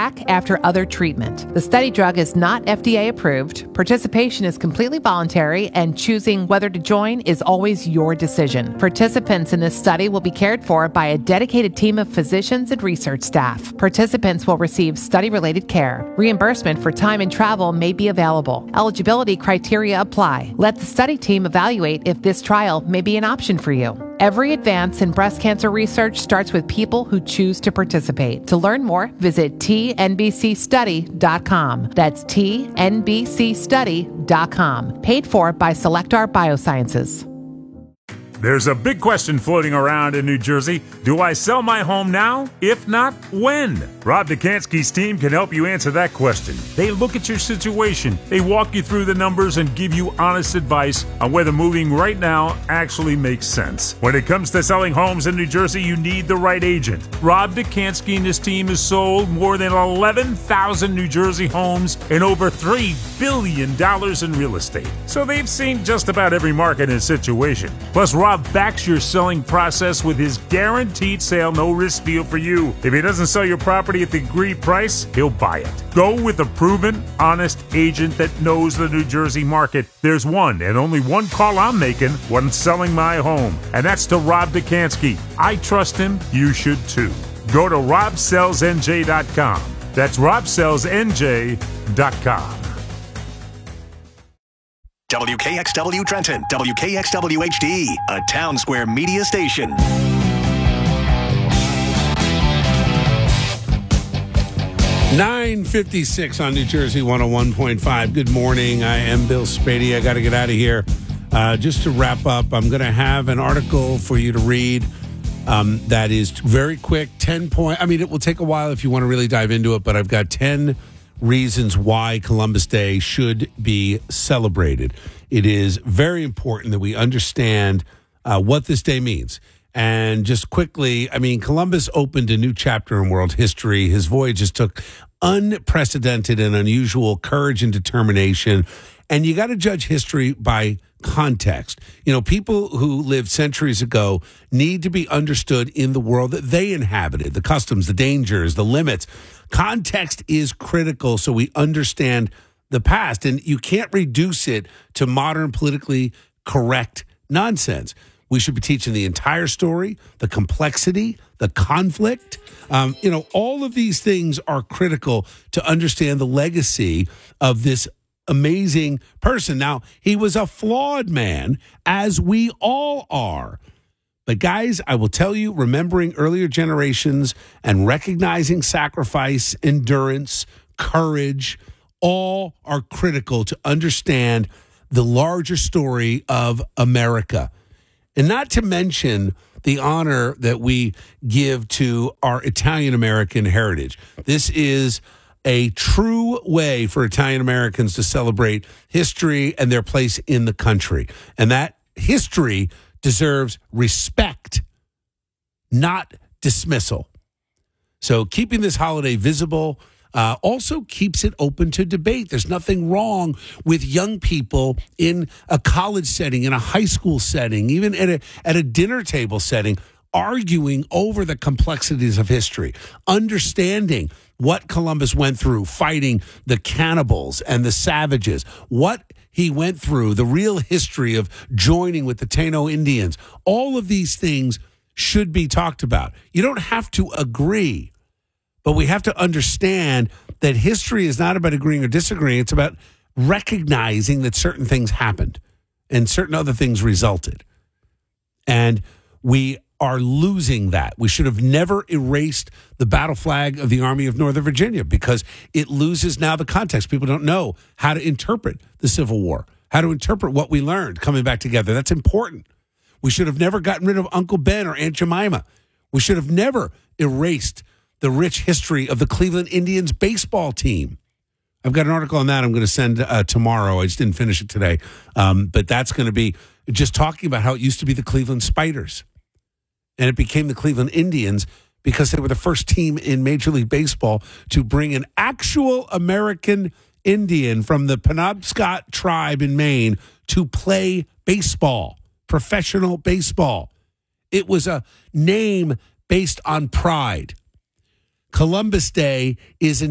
back after other treatment. The study drug is not FDA approved. Participation is completely voluntary, and choosing whether to join is always your decision. Participants in this study will be cared for by a dedicated team of physicians and research staff. Participants will receive study-related care. Reimbursement for time and travel may be available. Eligibility criteria apply. Let the study team evaluate if this trial may be an option for you. Every advance in breast cancer research starts with people who choose to participate. To learn more, visit tnbcstudy.com. That's tnbcstudy.com. Paid for by Selectar Biosciences. There's a big question floating around in New Jersey. Do I sell my home now? If not, when? Rob Dekanski's team can help you answer that question. They look at your situation, they walk you through the numbers, and give you honest advice on whether moving right now actually makes sense. When it comes to selling homes in New Jersey, you need the right agent. Rob Dekanski and his team has sold more than 11,000 New Jersey homes and over $3 billion in real estate. So they've seen just about every market and situation. Plus, Rob backs your selling process with his guaranteed sale, no risk deal for you. If he doesn't sell your property at the agreed price, he'll buy it. Go with a proven, honest agent that knows the New Jersey market. There's one and only one call I'm making when selling my home, and that's to Rob Dekanski. I trust him. You should too. Go to robsellsnj.com. That's robsellsnj.com. WKXW Trenton, WKXW HD, a Town Square media station. $9:56 on New Jersey 101.5. Good morning. I am Bill Spady. I got to get out of here. Just to wrap up, I'm going to have an article for you to read that is very quick. 10 point. I mean, it will take a while if you want to really dive into it, but I've got 10 reasons why Columbus Day should be celebrated. It is very important that we understand what this day means. And just quickly, I mean, Columbus opened a new chapter in world history. His voyages took unprecedented and unusual courage and determination. And you got to judge history by context. You know, people who lived centuries ago need to be understood in the world that they inhabited, the customs, the dangers, the limits. Context is critical so we understand the past, and you can't reduce it to modern politically correct nonsense. We should be teaching the entire story, the complexity, the conflict. All of these things are critical to understand the legacy of this amazing person. Now, he was a flawed man, as we all are. But guys, I will tell you, remembering earlier generations and recognizing sacrifice, endurance, courage, all are critical to understand the larger story of America. And not to mention the honor that we give to our Italian-American heritage. This is a true way for Italian Americans to celebrate history and their place in the country. And that history deserves respect, not dismissal. So keeping this holiday visible also keeps it open to debate. There's nothing wrong with young people in a college setting, in a high school setting, even at a dinner table setting, arguing over the complexities of history, understanding what Columbus went through, fighting the cannibals and the savages, what he went through, the real history of joining with the Taino Indians. All of these things should be talked about. You don't have to agree, but we have to understand that history is not about agreeing or disagreeing. It's about recognizing that certain things happened and certain other things resulted. And we are losing that. We should have never erased the battle flag of the Army of Northern Virginia because it loses now the context. People don't know how to interpret the Civil War, how to interpret what we learned coming back together. That's important. We should have never gotten rid of Uncle Ben or Aunt Jemima. We should have never erased the rich history of the Cleveland Indians baseball team. I've got an article on that I'm going to send tomorrow. I just didn't finish it today. But that's going to be just talking about how it used to be the Cleveland Spiders. And it became the Cleveland Indians because they were the first team in Major League Baseball to bring an actual American Indian from the Penobscot tribe in Maine to play baseball, professional baseball. It was a name based on pride. Columbus Day is an